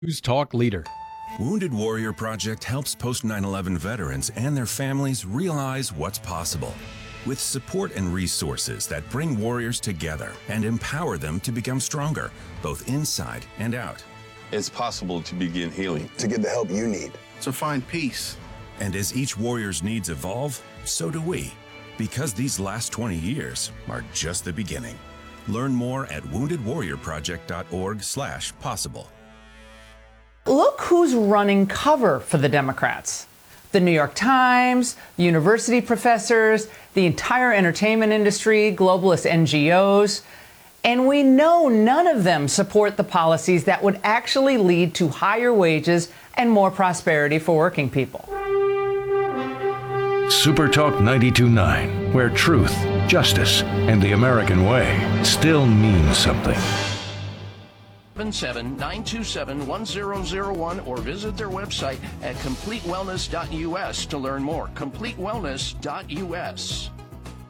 News Talk leader. Wounded Warrior Project helps post 9/11 veterans and their families realize what's possible. With support and resources that bring warriors together and empower them to become stronger, both inside and out. It's possible to begin healing. To get the help you need. To find peace. And as each warrior's needs evolve, so do we. Because these last 20 years are just the beginning. Learn more at woundedwarriorproject.org/possible. Look who's running cover for the Democrats. The New York Times, university professors, the entire entertainment industry, globalist NGOs. And we know none of them support the policies that would actually lead to higher wages and more prosperity for working people. Super Talk 92.9, where truth, justice, and the American way still means something. 77927-1001 or visit their website at CompleteWellness.us to learn more. CompleteWellness.us.